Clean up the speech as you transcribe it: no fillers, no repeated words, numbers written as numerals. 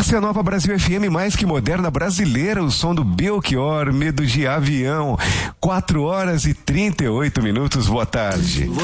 Essa é a nova Brasil FM, mais que moderna, brasileira, o som do Belchior, Medo de Avião. 4 horas e 38 minutos, boa tarde.